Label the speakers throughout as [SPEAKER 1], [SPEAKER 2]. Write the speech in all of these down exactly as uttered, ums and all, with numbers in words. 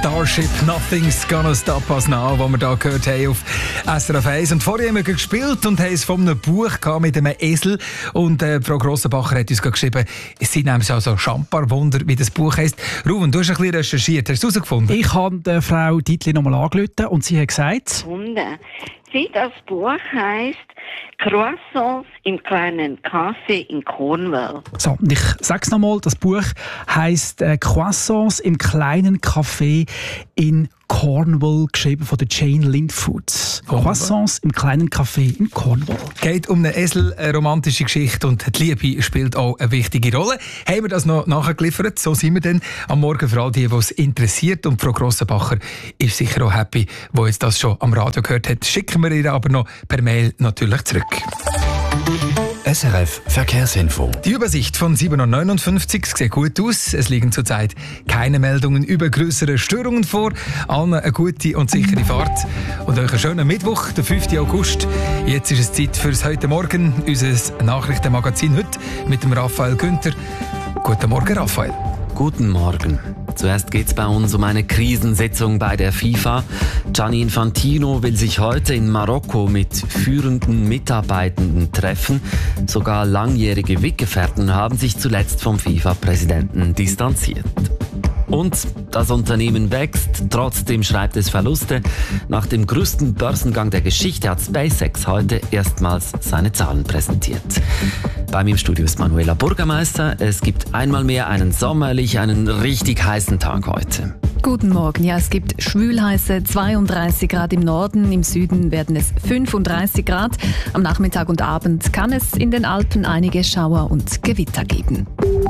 [SPEAKER 1] Starship, Nothing's Gonna Stop Us Now, was wir hier gehört haben auf S R F eins. Und vorher haben wir gespielt und haben es von einem Buch gehabt mit einem Esel. Und äh, Frau Grossenbacher hat uns geschrieben, es sind nämlich so also Schamparwunder, wie das Buch heisst. Ruben, du hast ein bisschen recherchiert. Hast du es herausgefunden?
[SPEAKER 2] Ich habe äh, Frau Dietli nochmal angerufen und sie hat gesagt...
[SPEAKER 3] Wunder. Sie, das Buch heisst Croissants im kleinen Café in Cornwall.
[SPEAKER 2] So, ich sage es nochmal, das Buch heisst äh, Croissants im kleinen Café in Cornwall, geschrieben von der Jane Lindfoots. Croissants im kleinen Café in Cornwall.
[SPEAKER 1] Geht um einen Esel, eine romantische Geschichte und die Liebe spielt auch eine wichtige Rolle. Haben wir das noch nachgeliefert? So sind wir dann am Morgen für all die, die es interessiert. Und Frau Grossenbacher ist sicher auch happy, die jetzt das schon am Radio gehört hat. Schicken wir ihr aber noch per Mail natürlich zurück.
[SPEAKER 4] S R F Verkehrsinfo.
[SPEAKER 1] Die Übersicht von sieben Uhr neunundfünfzig sieht gut aus. Es liegen zurzeit keine Meldungen über größere Störungen vor. Allen eine gute und sichere Fahrt. Und euch einen schönen Mittwoch, den fünften August. Jetzt ist es Zeit fürs heute Morgen, unser Nachrichtenmagazin heute mit dem Raphael Günther. Guten Morgen, Raphael.
[SPEAKER 5] Guten Morgen. Zuerst geht es bei uns um eine Krisensitzung bei der FIFA. Gianni Infantino will sich heute in Marokko mit führenden Mitarbeitenden treffen. Sogar langjährige Weggefährten haben sich zuletzt vom FIFA-Präsidenten distanziert. Und das Unternehmen wächst, trotzdem schreibt es Verluste. Nach dem größten Börsengang der Geschichte hat SpaceX heute erstmals seine Zahlen präsentiert. Bei mir im Studio ist Manuela Bürgermeister. Es gibt einmal mehr einen sommerlich, einen richtig heißen Tag heute.
[SPEAKER 6] Guten Morgen. Ja, es gibt schwülheiße zweiunddreißig Grad im Norden. Im Süden werden es fünfunddreißig Grad. Am Nachmittag und Abend kann es in den Alpen einige Schauer und Gewitter geben.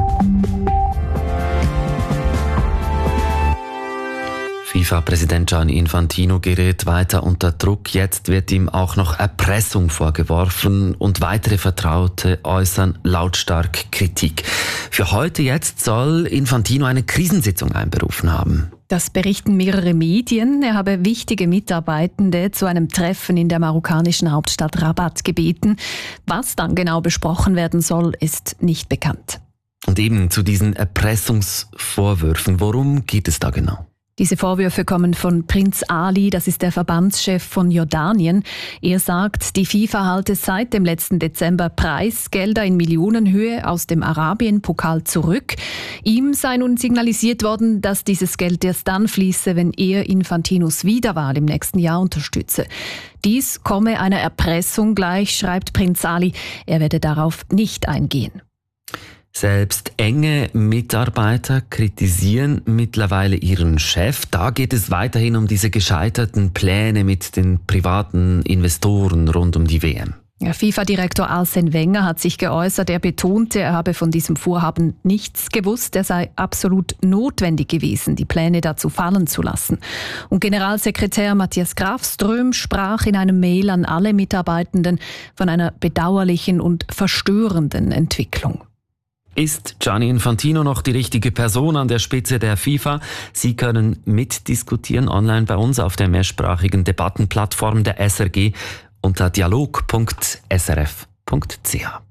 [SPEAKER 5] FIFA-Präsident Gianni Infantino gerät weiter unter Druck. Jetzt wird ihm auch noch Erpressung vorgeworfen und weitere Vertraute äußern lautstark Kritik. Für heute jetzt soll Infantino eine Krisensitzung einberufen haben.
[SPEAKER 6] Das berichten mehrere Medien. Er habe wichtige Mitarbeitende zu einem Treffen in der marokkanischen Hauptstadt Rabat gebeten. Was dann genau besprochen werden soll, ist nicht bekannt.
[SPEAKER 5] Und eben zu diesen Erpressungsvorwürfen. Worum geht es da genau?
[SPEAKER 6] Diese Vorwürfe kommen von Prinz Ali, das ist der Verbandschef von Jordanien. Er sagt, die FIFA halte seit dem letzten Dezember Preisgelder in Millionenhöhe aus dem Arabien-Pokal zurück. Ihm sei nun signalisiert worden, dass dieses Geld erst dann fließe, wenn er Infantinos Wiederwahl im nächsten Jahr unterstütze. Dies komme einer Erpressung gleich, schreibt Prinz Ali. Er werde darauf nicht eingehen.
[SPEAKER 5] Selbst enge Mitarbeiter kritisieren mittlerweile ihren Chef. Da geht es weiterhin um diese gescheiterten Pläne mit den privaten Investoren rund um die W M.
[SPEAKER 6] Ja, FIFA-Direktor Arsene Wenger hat sich geäußert. Er betonte, er habe von diesem Vorhaben nichts gewusst. Er sei absolut notwendig gewesen, die Pläne dazu fallen zu lassen. Und Generalsekretär Matthias Grafström sprach in einem Mail an alle Mitarbeitenden von einer bedauerlichen und verstörenden Entwicklung.
[SPEAKER 5] Ist Gianni Infantino noch die richtige Person an der Spitze der FIFA? Sie können mitdiskutieren online bei uns auf der mehrsprachigen Debattenplattform der S R G unter dialog punkt s r f punkt c h.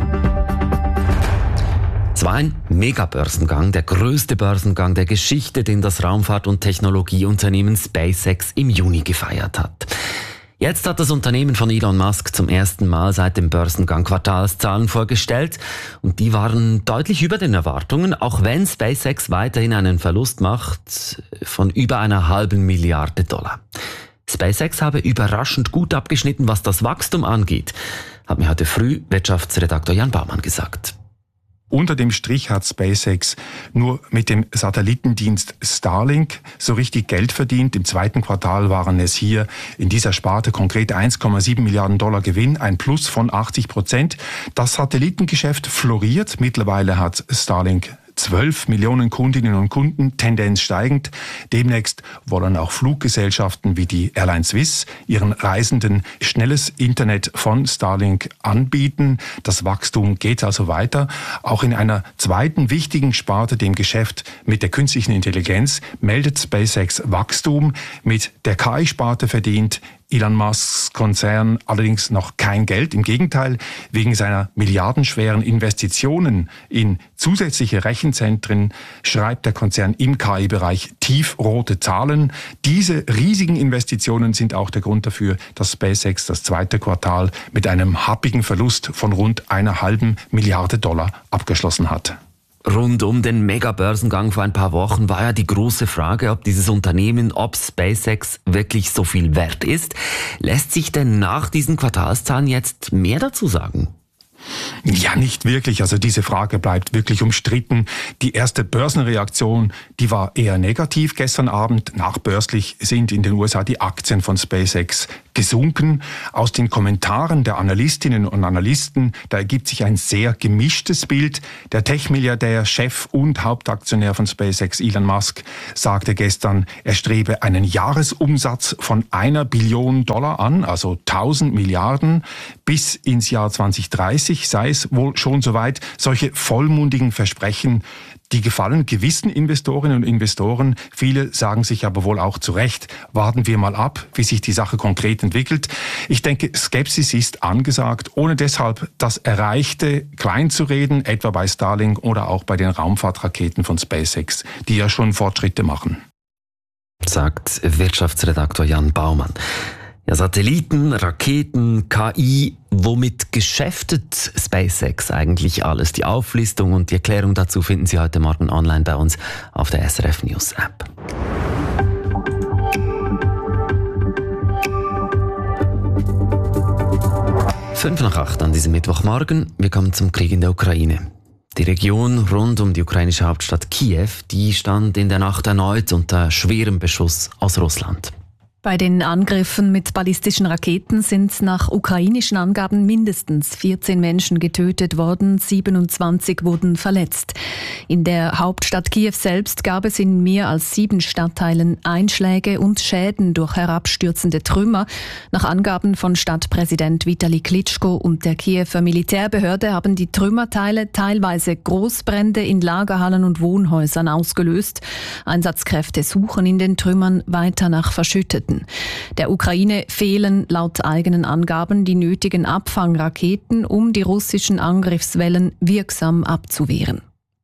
[SPEAKER 5] Es war ein Megabörsengang, der größte Börsengang der Geschichte, den das Raumfahrt- und Technologieunternehmen SpaceX im Juni gefeiert hat. Jetzt hat das Unternehmen von Elon Musk zum ersten Mal seit dem Börsengang Quartalszahlen vorgestellt und die waren deutlich über den Erwartungen, auch wenn SpaceX weiterhin einen Verlust macht von über einer halben Milliarde Dollar. SpaceX habe überraschend gut abgeschnitten, was das Wachstum angeht, hat mir heute früh Wirtschaftsredakteur Jan Baumann gesagt.
[SPEAKER 7] Unter dem Strich hat SpaceX nur mit dem Satellitendienst Starlink so richtig Geld verdient. Im zweiten Quartal waren es hier in dieser Sparte konkret eins Komma sieben Milliarden Dollar Gewinn, ein Plus von achtzig Prozent. Das Satellitengeschäft floriert. Mittlerweile hat Starlink zwölf Millionen Kundinnen und Kunden, Tendenz steigend. Demnächst wollen auch Fluggesellschaften wie die Airline Swiss ihren Reisenden schnelles Internet von Starlink anbieten. Das Wachstum geht also weiter. Auch in einer zweiten wichtigen Sparte, dem Geschäft mit der künstlichen Intelligenz, meldet SpaceX Wachstum. Mit der K I-Sparte verdient Elon Musks Konzern allerdings noch kein Geld. Im Gegenteil, wegen seiner milliardenschweren Investitionen in zusätzliche Rechenzentren schreibt der Konzern im K I-Bereich tiefrote Zahlen. Diese riesigen Investitionen sind auch der Grund dafür, dass SpaceX das zweite Quartal mit einem happigen Verlust von rund einer halben Milliarde Dollar abgeschlossen hat.
[SPEAKER 5] Rund um den Mega-Börsengang vor ein paar Wochen war ja die große Frage, ob dieses Unternehmen, ob SpaceX wirklich so viel wert ist. Lässt sich denn nach diesen Quartalszahlen jetzt mehr dazu sagen?
[SPEAKER 7] Ja, nicht wirklich. Also diese Frage bleibt wirklich umstritten. Die erste Börsenreaktion, die war eher negativ gestern Abend. Nachbörslich sind in den U S A die Aktien von SpaceX gesunken. Aus den Kommentaren der Analystinnen und Analysten, da ergibt sich ein sehr gemischtes Bild. Der Tech-Milliardär, Chef und Hauptaktionär von SpaceX, Elon Musk, sagte gestern, er strebe einen Jahresumsatz von einer Billion Dollar an, also tausend Milliarden, bis ins Jahr zwanzig dreißig sei es wohl schon soweit. Solche vollmundigen Versprechen, die gefallen gewissen Investorinnen und Investoren. Viele sagen sich aber wohl auch zu Recht, warten wir mal ab, wie sich die Sache konkret entwickelt. Ich denke, Skepsis ist angesagt, ohne deshalb das Erreichte kleinzureden, etwa bei Starlink oder auch bei den Raumfahrtraketen von SpaceX, die ja schon Fortschritte machen.
[SPEAKER 5] Sagt Wirtschaftsredaktor Jan Baumann. Ja, Satelliten, Raketen, K I, womit geschäftet SpaceX eigentlich alles? Die Auflistung und die Erklärung dazu finden Sie heute Morgen online bei uns auf der S R F News App. Fünf nach acht an diesem Mittwochmorgen. Wir kommen zum Krieg in der Ukraine. Die Region rund um die ukrainische Hauptstadt Kiew, die stand in der Nacht erneut unter schwerem Beschuss aus Russland.
[SPEAKER 6] Bei den Angriffen mit ballistischen Raketen sind nach ukrainischen Angaben mindestens vierzehn Menschen getötet worden, siebenundzwanzig wurden verletzt. In der Hauptstadt Kiew selbst gab es in mehr als sieben Stadtteilen Einschläge und Schäden durch herabstürzende Trümmer. Nach Angaben von Stadtpräsident Vitali Klitschko und der Kiewer Militärbehörde haben die Trümmerteile teilweise Großbrände in Lagerhallen und Wohnhäusern ausgelöst. Einsatzkräfte suchen in den Trümmern weiter nach Verschütteten. Der Ukraine fehlen laut eigenen Angaben die nötigen Abfangraketen, um die russischen Angriffswellen wirksam abzuwehren.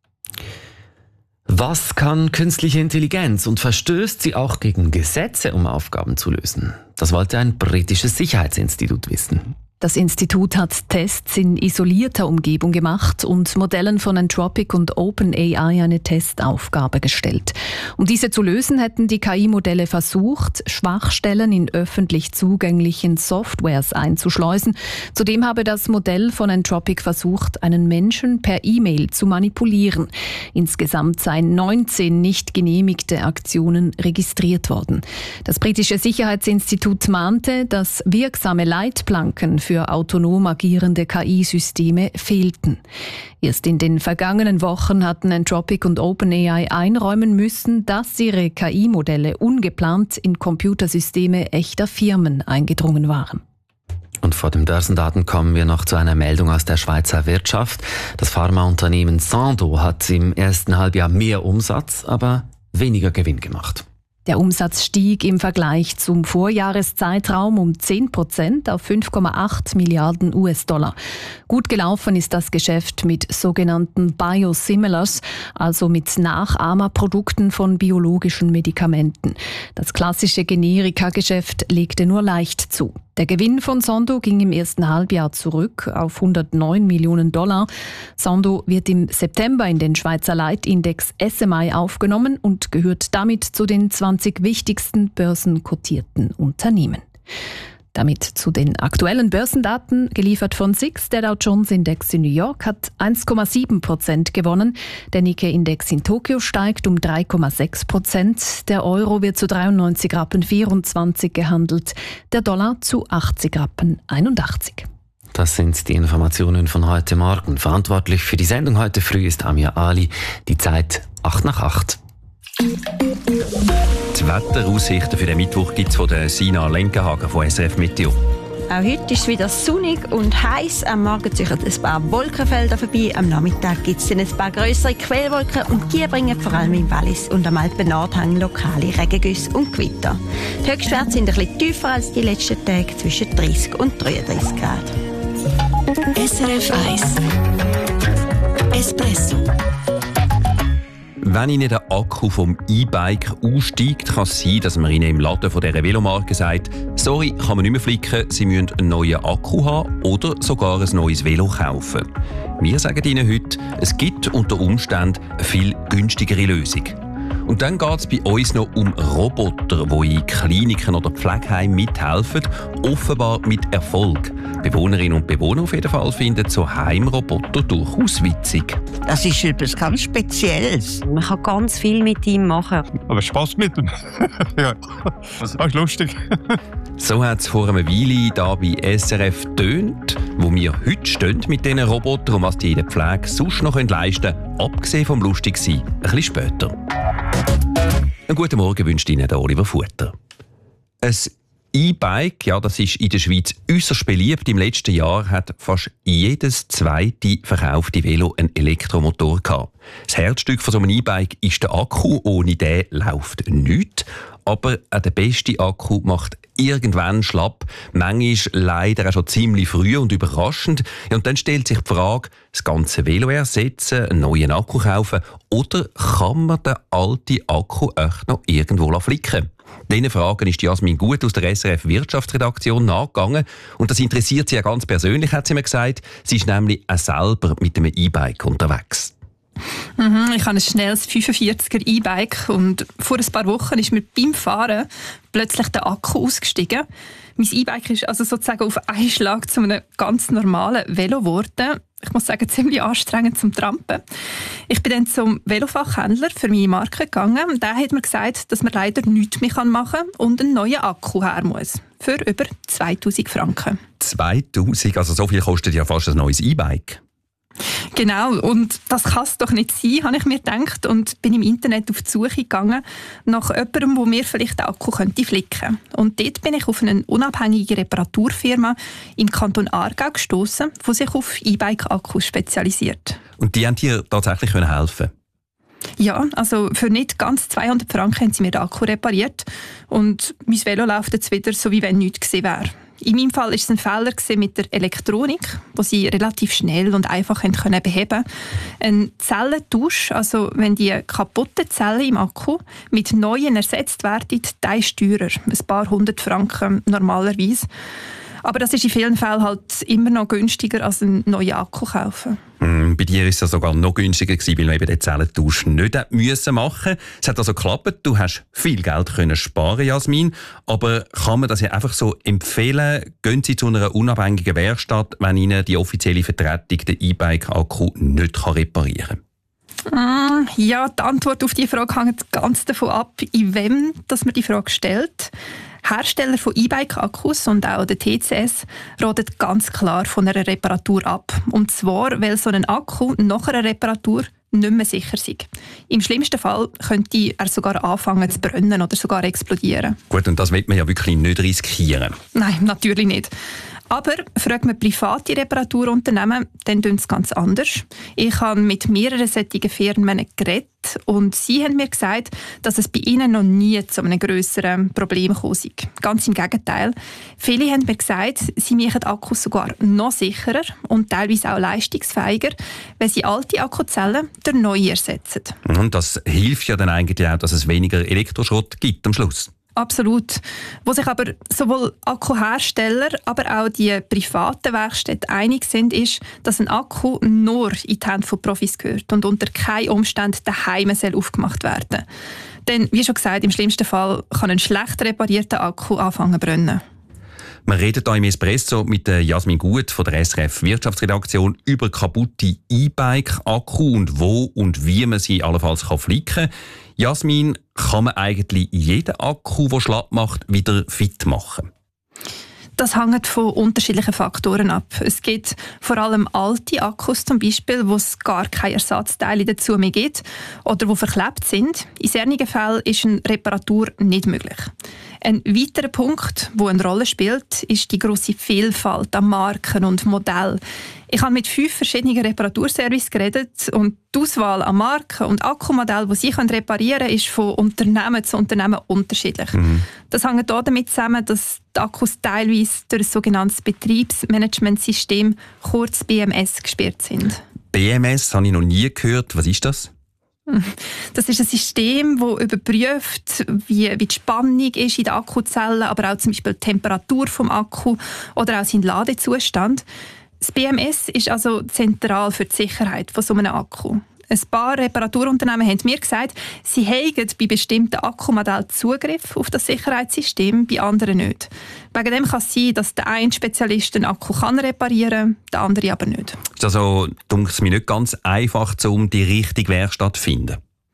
[SPEAKER 5] Was kann künstliche Intelligenz und verstößt sie auch gegen Gesetze, um Aufgaben zu lösen? Das wollte ein britisches Sicherheitsinstitut wissen.
[SPEAKER 6] Das Institut hat Tests in isolierter Umgebung gemacht und Modellen von Anthropic und OpenAI eine Testaufgabe gestellt. Um diese zu lösen, hätten die K I-Modelle versucht, Schwachstellen in öffentlich zugänglichen Softwares einzuschleusen. Zudem habe das Modell von Anthropic versucht, einen Menschen per E-Mail zu manipulieren. Insgesamt seien neunzehn nicht genehmigte Aktionen registriert worden. Das britische Sicherheitsinstitut mahnte, dass wirksame Leitplanken für für autonom agierende K I-Systeme fehlten. Erst in den vergangenen Wochen hatten Anthropic und OpenAI einräumen müssen, dass ihre K I-Modelle ungeplant in Computersysteme echter Firmen eingedrungen waren.
[SPEAKER 5] Und vor den Börsendaten kommen wir noch zu einer Meldung aus der Schweizer Wirtschaft. Das Pharmaunternehmen Sandoz hat im ersten Halbjahr mehr Umsatz, aber weniger Gewinn gemacht.
[SPEAKER 6] Der Umsatz stieg im Vergleich zum Vorjahreszeitraum um zehn Prozent auf fünf Komma acht Milliarden U S-Dollar. Gut gelaufen ist das Geschäft mit sogenannten Biosimilars, also mit Nachahmerprodukten von biologischen Medikamenten. Das klassische Generika-Geschäft legte nur leicht zu. Der Gewinn von Sandoz ging im ersten Halbjahr zurück auf hundertneun Millionen Dollar. Sandoz wird im September in den Schweizer Leitindex S M I aufgenommen und gehört damit zu den zwanzig wichtigsten börsenkotierten Unternehmen. Damit zu den aktuellen Börsendaten, geliefert von S I X. Der Dow Jones Index in New York hat eins Komma sieben Prozent gewonnen. Der Nikkei-Index in Tokio steigt um drei Komma sechs Prozent. Der Euro wird zu dreiundneunzig Rappen vierundzwanzig gehandelt. Der Dollar zu achtzig Rappen einundachtzig.
[SPEAKER 5] Das sind die Informationen von heute Morgen. Verantwortlich für die Sendung heute früh ist Amia Ali. Die Zeit acht nach acht.
[SPEAKER 8] Die Wetteraussichten für den Mittwoch gibt es von der Sina Lenkenhagen von S R F Meteo. Auch heute ist es wieder sonnig und heiß. Am Morgen ziehen ein paar Wolkenfelder vorbei. Am Nachmittag gibt es dann ein paar grössere Quellwolken und die bringen vor allem im Wallis und am Alpen-Nordhang lokale Regengüsse und Gewitter. Die Höchstwerte sind ein bisschen tiefer als die letzten Tage, zwischen dreißig und dreiunddreißig Grad.
[SPEAKER 9] S R F eins Espresso.
[SPEAKER 10] Wenn Ihnen der Akku vom E-Bike aussteigt, kann es sein, dass man Ihnen im Laden von dieser Velomarke sagt, sorry, kann man nicht mehr flicken, Sie müssen einen neuen Akku haben oder sogar ein neues Velo kaufen. Wir sagen Ihnen heute, es gibt unter Umständen eine viel günstigere Lösung. Und dann geht es bei uns noch um Roboter, die in Kliniken oder Pflegeheimen mithelfen, offenbar mit Erfolg. Bewohnerinnen und Bewohner auf jeden Fall finden so Heimroboter durchaus witzig.
[SPEAKER 11] Das ist etwas ganz Spezielles.
[SPEAKER 12] Man kann ganz viel mit ihm machen.
[SPEAKER 13] Aber Spaß mit ihm. Ja, das ist lustig.
[SPEAKER 10] So hat es vor einer Weile hier bei S R F getönt, wo wir heute stehen mit diesen Robotern und was die in der Pflege sonst noch leisten können, abgesehen vom Lustigsein, ein bisschen später. Einen guten Morgen wünscht Ihnen der Oliver Futter. Ein E-Bike, ja, das ist in der Schweiz äußerst beliebt. Im letzten Jahr hat fast jedes zweite verkaufte Velo einen Elektromotor gehabt. Das Herzstück von so einem E-Bike ist der Akku. Ohne den läuft nichts. Aber auch der beste Akku macht irgendwann schlapp. Manchmal leider auch schon ziemlich früh und überraschend. Ja, und dann stellt sich die Frage, das ganze Velo ersetzen, einen neuen Akku kaufen oder kann man den alten Akku echt noch irgendwo flicken? Diesen Fragen ist Jasmin Gut aus der S R F Wirtschaftsredaktion nachgegangen. Und das interessiert sie ja ganz persönlich, hat sie mir gesagt. Sie ist nämlich auch selber mit einem E-Bike unterwegs.
[SPEAKER 14] Mhm, ich habe ein schnelles fünfundvierziger E-Bike und vor ein paar Wochen ist mir beim Fahren plötzlich der Akku ausgestiegen. Mein E-Bike ist also sozusagen auf einen Schlag zu einem ganz normalen Velo geworden. Ich muss sagen, ziemlich anstrengend zum Trampen. Ich bin dann zum Velofachhändler für meine Marke gegangen. Der hat mir gesagt, dass man leider nichts mehr machen kann und einen neuen Akku her muss. Für über zweitausend Franken.
[SPEAKER 10] zweitausend? Also so viel kostet ja fast ein neues E-Bike.
[SPEAKER 14] Genau, und das kann es doch nicht sein, habe ich mir gedacht und bin im Internet auf die Suche gegangen nach jemandem, der mir vielleicht den Akku könnte flicken. Und dort bin ich auf eine unabhängige Reparaturfirma im Kanton Aargau gestoßen, die sich auf E-Bike-Akkus spezialisiert.
[SPEAKER 10] Und die haben dir tatsächlich helfen?
[SPEAKER 14] Ja, also für nicht ganz zweihundert Franken haben sie mir den Akku repariert und mein Velo läuft jetzt wieder, so wie wenn nichts gewesen wäre. In meinem Fall war es ein Fehler mit der Elektronik, den sie relativ schnell und einfach beheben konnten. Ein Zellentausch, also wenn die kaputten Zellen im Akku mit neuen ersetzt werden, der ist teurer. Ein paar hundert Franken normalerweise. Aber das ist in vielen Fällen halt immer noch günstiger als einen neuen Akku kaufen.
[SPEAKER 10] Mm, bei dir war es ja sogar noch günstiger gewesen, weil man eben den Zellentausch nicht müssen machen. Es hat also geklappt. Du hast viel Geld können sparen, Jasmin. Aber kann man das ja einfach so empfehlen? Gehen Sie zu einer unabhängigen Werkstatt, wenn Ihnen die offizielle Vertretung den E-Bike-Akku nicht reparieren kann?
[SPEAKER 14] Ja, die Antwort auf diese Frage hängt ganz davon ab, in wem dass man die Frage stellt. Hersteller von E-Bike-Akkus und auch der T C S raten ganz klar von einer Reparatur ab. Und zwar, weil so ein Akku nach einer Reparatur nicht mehr sicher ist. Im schlimmsten Fall könnte er sogar anfangen zu brennen oder sogar explodieren.
[SPEAKER 10] Gut, und das will man ja wirklich nicht riskieren.
[SPEAKER 14] Nein, natürlich nicht. Aber fragt man private Reparaturunternehmen, dann tun sie es ganz anders. Ich habe mit mehreren solchen Firmen geredet und sie haben mir gesagt, dass es bei ihnen noch nie zu einem grösseren Problem gekommen ist. Ganz im Gegenteil. Viele haben mir gesagt, sie machen Akkus sogar noch sicherer und teilweise auch leistungsfähiger, wenn sie alte Akkuzellen durch neue ersetzen.
[SPEAKER 10] Und das hilft ja dann eigentlich auch, dass es weniger Elektroschrott gibt am Schluss.
[SPEAKER 14] Absolut. Wo sich aber sowohl Akkuhersteller, aber auch die privaten Werkstätten einig sind, ist, dass ein Akku nur in die Hände von Profis gehört und unter keinen Umständen daheim soll aufgemacht werden. Denn, wie schon gesagt, im schlimmsten Fall kann ein schlecht reparierter Akku anfangen zu brennen.
[SPEAKER 10] Wir reden hier im Espresso mit Jasmin Gut von der S R F Wirtschaftsredaktion über kaputte E-Bike-Akku und wo und wie man sie allenfalls flicken kann. Jasmin, kann man eigentlich jeden Akku, der schlapp macht, wieder fit machen?
[SPEAKER 14] Das hängt von unterschiedlichen Faktoren ab. Es gibt vor allem alte Akkus zum Beispiel, wo es gar keine Ersatzteile dazu mehr gibt oder die verklebt sind. In solchen Fällen ist eine Reparatur nicht möglich. Ein weiterer Punkt, der eine Rolle spielt, ist die grosse Vielfalt an Marken und Modellen. Ich habe mit fünf verschiedenen Reparaturservices geredet und die Auswahl an Marken und Akkumodellen, die sie reparieren können, ist von Unternehmen zu Unternehmen unterschiedlich. Mhm. Das hängt damit zusammen, dass die Akkus teilweise durch ein sogenanntes Betriebsmanagementsystem, kurz B M S, gesperrt sind.
[SPEAKER 10] B M S habe ich noch nie gehört. Was ist das?
[SPEAKER 14] Das ist ein System, das überprüft, wie, wie die Spannung ist in den Akkuzellen, aber auch zum Beispiel die Temperatur des Akku oder auch seinen Ladezustand. Das B M S ist also zentral für die Sicherheit von so einem Akku. Ein paar Reparaturunternehmen haben mir gesagt, sie haben bei bestimmten Akkumodellen Zugriff auf das Sicherheitssystem, bei anderen nicht. Wegen dem kann es sein, dass der eine Spezialist den Akku kann reparieren kann, der andere aber nicht.
[SPEAKER 10] Ist also, denke ich, mir nicht ganz einfach, um die richtige Werkstatt zu finden?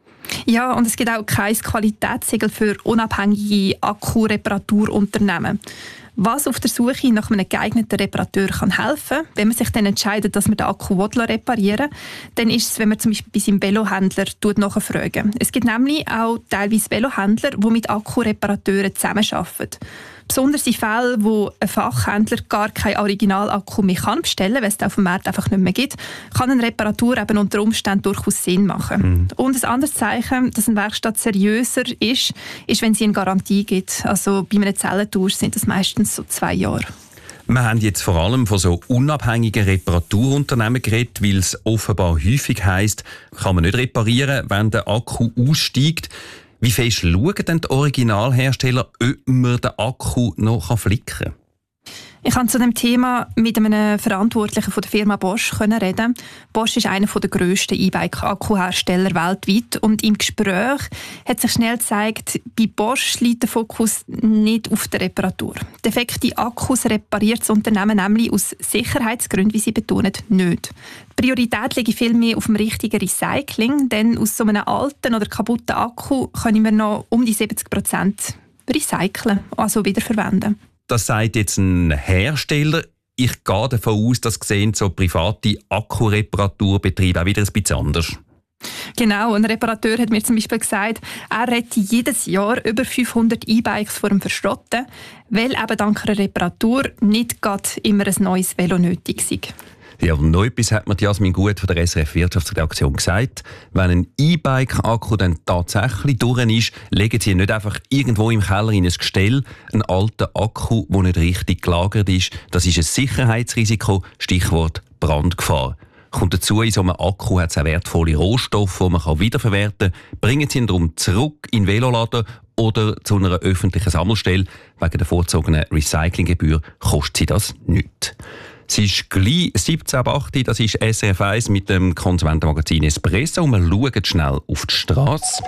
[SPEAKER 14] Ja, und es gibt auch kein Qualitätssiegel für unabhängige Akkureparaturunternehmen. Was auf der Suche nach einem geeigneten Reparateur kann helfen, wenn man sich dann entscheidet, dass man den Akku reparieren will, dann ist es, wenn man zum Beispiel bei seinem Velohändler nachfragen. Es gibt nämlich auch teilweise Velohändler, die mit Akkureparateuren zusammenarbeiten. Besonders in Fällen, wo ein Fachhändler gar keinen Originalakku mehr kann bestellen kann, weil es auf dem Markt einfach nicht mehr gibt, kann eine Reparatur eben unter Umständen durchaus Sinn machen. Mhm. Und ein anderes Zeichen, dass eine Werkstatt seriöser ist, ist, wenn sie eine Garantie gibt. Also bei einem Zellentausch sind das meistens so zwei Jahre.
[SPEAKER 10] Wir haben jetzt vor allem von so unabhängigen Reparaturunternehmen geredet, weil es offenbar häufig heisst, kann man nicht reparieren, wenn der Akku aussteigt. Wie fest schauen denn die Originalhersteller, ob man den Akku noch flicken kann?
[SPEAKER 14] Ich konnte zu dem Thema mit einem Verantwortlichen von der Firma Bosch reden. Bosch ist einer der grössten E-Bike-Akkuhersteller weltweit. Und im Gespräch hat sich schnell gezeigt, bei Bosch liegt der Fokus nicht auf der Reparatur. Defekte Akkus repariert das Unternehmen nämlich aus Sicherheitsgründen, wie sie betonen, nicht. Die Priorität liegt vielmehr auf dem richtigen Recycling, denn aus so einem alten oder kaputten Akku können wir noch um die siebzig Prozent recyceln, also wiederverwenden.
[SPEAKER 10] Das sagt jetzt ein Hersteller. Ich gehe davon aus, dass sehen so private Akkureparaturbetriebe auch wieder ein bisschen anders.
[SPEAKER 14] Genau, ein Reparateur hat mir zum Beispiel gesagt, er rettet jedes Jahr über fünfhundert E-Bikes vor dem Verschrotten, weil eben dank einer Reparatur nicht gerade immer ein neues Velo nötig ist.
[SPEAKER 10] Ja, und noch etwas hat mir Jasmin Gut von der S R F Wirtschaftsredaktion gesagt. Wenn ein E-Bike-Akku dann tatsächlich durch ist, legen Sie nicht einfach irgendwo im Keller in ein Gestell einen alten Akku, der nicht richtig gelagert ist. Das ist ein Sicherheitsrisiko, Stichwort Brandgefahr. Kommt dazu, in so einem Akku hat es auch wertvolle Rohstoffe, die man wiederverwerten kann. Bringen Sie ihn darum zurück in den Veloladen oder zu einer öffentlichen Sammelstelle. Wegen der vorzogenen Recyclinggebühr kostet Sie das nichts. Es ist gleich siebzehn Uhr acht, das ist S R F eins mit dem Konsumentenmagazin Espresso und wir schauen schnell auf die Straße.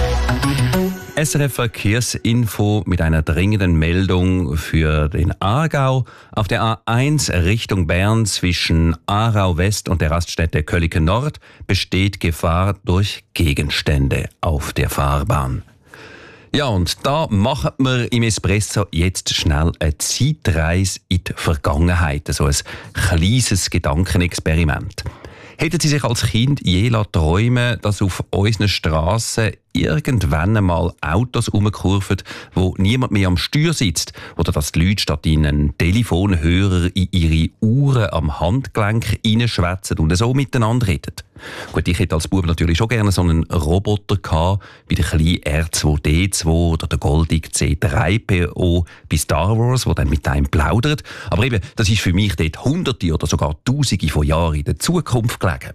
[SPEAKER 10] S R F Verkehrsinfo mit einer dringenden Meldung für den Aargau. Auf der A eins Richtung Bern zwischen Aarau West und der Raststätte Köliken Nord besteht Gefahr durch Gegenstände auf der Fahrbahn. Ja, und da machen wir im Espresso jetzt schnell eine Zeitreise in die Vergangenheit, so ein kleines Gedankenexperiment. Hätten Sie sich als Kind je träumen, dass auf unseren Strassen irgendwann einmal Autos rumkurven, wo niemand mehr am Steuer sitzt, oder dass die Leute statt in einen Telefonhörer in ihre Uhren am Handgelenk reinschwätzen und so miteinander reden? Gut, ich hätte als Bub natürlich schon gerne so einen Roboter gehabt, wie der kleine R zwei D zwei oder der goldige C drei P O bei Star Wars, der dann mit einem plaudert. Aber eben, das ist für mich dort Hunderte oder sogar Tausende von Jahren in der Zukunft gelegen.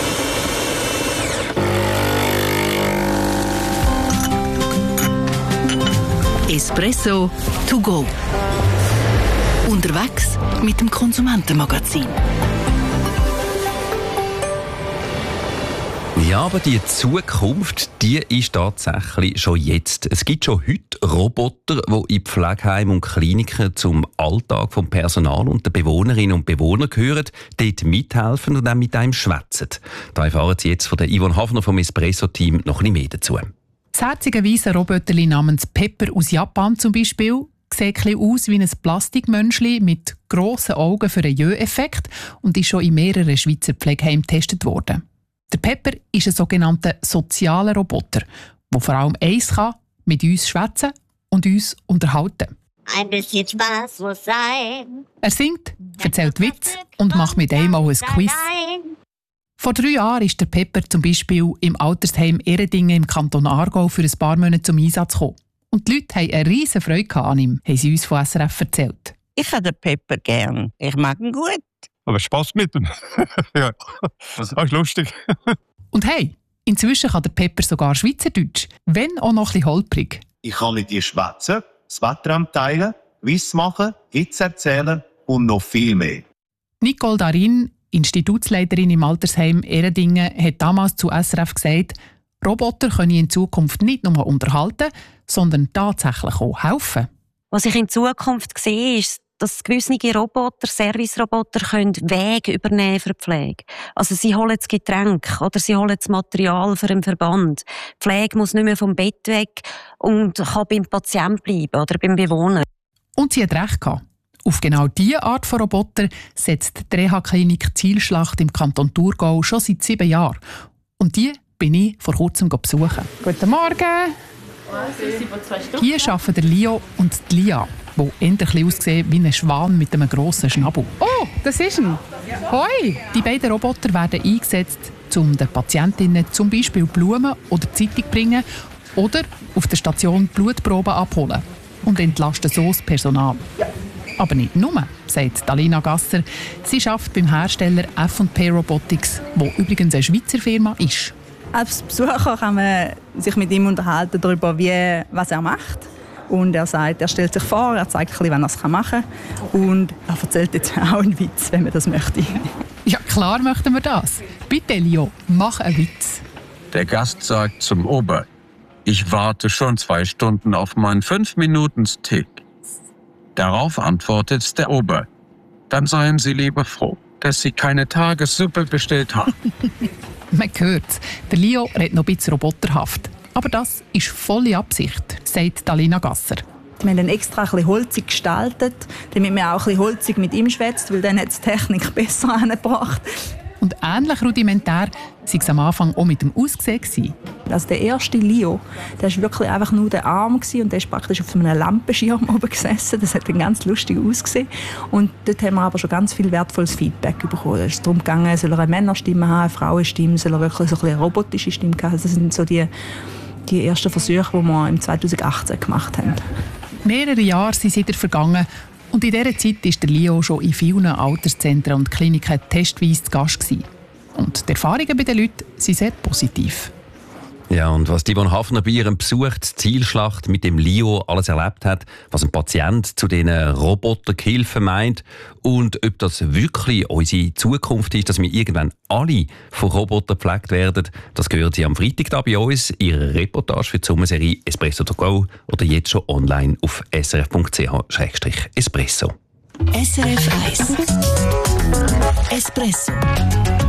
[SPEAKER 9] Espresso to go. Unterwegs mit dem Konsumentenmagazin.
[SPEAKER 10] Ja, aber die Zukunft, die ist tatsächlich schon jetzt. Es gibt schon heute Roboter, die in Pflegeheimen und Kliniken zum Alltag vom Personal und der Bewohnerinnen und Bewohner gehören, dort mithelfen und auch mit einem schwätzen. Da erfahren Sie jetzt von der Yvonne Hafner vom Espresso-Team noch ein bisschen mehr dazu.
[SPEAKER 15] Das herzige weisse Roboterli namens Pepper aus Japan zum Beispiel sieht ein bisschen aus wie ein Plastikmönchli mit grossen Augen für einen Jö-Effekt und ist schon in mehreren Schweizer Pflegeheimen getestet worden. Der Pepper ist ein sogenannter sozialer Roboter, der vor allem eins kann, mit uns schwätzen und und uns unterhalten.
[SPEAKER 16] Ein bisschen Spaß muss sein.
[SPEAKER 15] Er singt, erzählt Witze und macht mit einem auch ein Quiz. Vor drei Jahren ist der Pepper zum Beispiel im Altersheim Ehredingen im Kanton Aargau für ein paar Monate zum Einsatz gekommen. Und die Leute haben eine riesen Freude an ihm, haben sie uns von S R F erzählt.
[SPEAKER 11] Ich habe den Pepper gern. Ich mag ihn gut.
[SPEAKER 13] Aber Spaß mit ihm. Ja, das ist lustig.
[SPEAKER 15] Und hey, inzwischen kann der Pepper sogar Schweizerdeutsch, wenn auch noch ein bisschen holprig.
[SPEAKER 17] Ich kann mit dir schwätzen, das Wetter teilen, Wiss machen, Witze erzählen und noch viel mehr.
[SPEAKER 15] Nicole Darin, Institutsleiterin im Altersheim Ehredingen, hat damals zu S R F gesagt, Roboter können in Zukunft nicht nur unterhalten, sondern tatsächlich auch helfen.
[SPEAKER 12] Was ich in Zukunft sehe, ist, dass gewisse Roboter, Service-Roboter, können Wege übernehmen für die Pflege. Also sie holen das Getränk oder sie holen das Material für einen Verband. Die Pflege muss nicht mehr vom Bett weg und kann beim Patienten bleiben oder beim Bewohner.
[SPEAKER 15] Und sie hat recht gehabt. Auf genau diese Art von Roboter setzt die Reha-Klinik Zielschlacht im Kanton Thurgau schon seit sieben Jahren. Und die bin ich vor kurzem besuchen. Guten Morgen! Hier arbeiten der Leo und die Lia, die endlich aussehen wie ein Schwan mit einem grossen Schnabel. Oh, das ist ein. Hoi! Die beiden Roboter werden eingesetzt, um den Patientinnen zum Beispiel Blumen oder Zeitung zu bringen oder auf der Station Blutproben abholen und entlasten so das Personal. Aber nicht nur, sagt Alina Gasser. Sie arbeitet beim Hersteller F und P Robotics, wo übrigens eine Schweizer Firma ist.
[SPEAKER 18] Als Besucher kann man sich mit ihm unterhalten darüber, wie, was er macht. Und er sagt, er stellt sich vor, er zeigt ein bisschen, wann er es machen kann. Und er erzählt jetzt auch einen Witz, wenn man das möchte.
[SPEAKER 15] Ja, klar möchten wir das. Bitte, Leo, mach einen Witz.
[SPEAKER 19] Der Gast sagt zum Ober, ich warte schon zwei Stunden auf meinen fünf-Minuten-Steak. Darauf antwortet der Ober, dann seien Sie lieber froh, dass Sie keine Tagessuppe bestellt haben.
[SPEAKER 15] Man hört's. Der Leo redet noch ein bisschen roboterhaft. Aber das ist volle Absicht, sagt Alina Gasser.
[SPEAKER 18] Wir haben ihn extra ein bisschen holzig gestaltet, damit man auch ein bisschen holzig mit ihm schwätzt, weil dann hat die Technik besser angebracht.
[SPEAKER 15] Und ähnlich rudimentär war es am Anfang auch mit dem Aussehen.
[SPEAKER 18] Also der erste Leo, der war wirklich einfach nur der Arm und der ist praktisch auf einem Lampenschirm oben gesessen. Das hat dann ganz lustig ausgesehen. Und dort haben wir aber schon ganz viel wertvolles Feedback bekommen. Es ist darum gegangen, soll er eine Männerstimme haben, eine Frauenstimme, soll er wirklich so ein bisschen eine robotische Stimme haben. Das sind so die, die ersten Versuche, die wir im zweitausendachtzehn gemacht haben.
[SPEAKER 15] Mehrere Jahre sind seitdem vergangen. Und in dieser Zeit war der Leo schon in vielen Alterszentren und Kliniken testweise zu Gast gewesen. Und die Erfahrungen bei den Leuten sind sehr positiv.
[SPEAKER 10] Ja, und was Yvonne Hafner bei ihrem Besuch die Zielschlacht mit dem Leo alles erlebt hat, was ein Patient zu diesen Robotergehilfen meint und ob das wirklich unsere Zukunft ist, dass wir irgendwann alle von Robotern gepflegt werden, das gehört sie am Freitag da bei uns, ihre Reportage für die Sommerserie Espresso to go oder jetzt schon online auf s r f punkt c h slash espresso.
[SPEAKER 9] S R F eins Espresso